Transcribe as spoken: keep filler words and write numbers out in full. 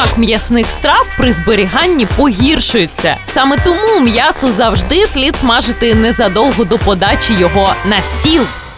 смак м'ясних страв при зберіганні погіршується. Саме тому м'ясо завжди слід смажити незадовго до подачі його на стіл.